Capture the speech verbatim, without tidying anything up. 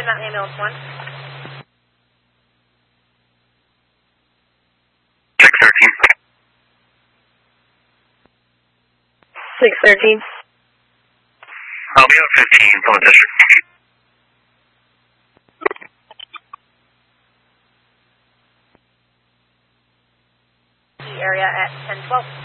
send out ambulance one. six thirteen. six thirteen. I'll be out fifteen from the district. Area at ten twelve.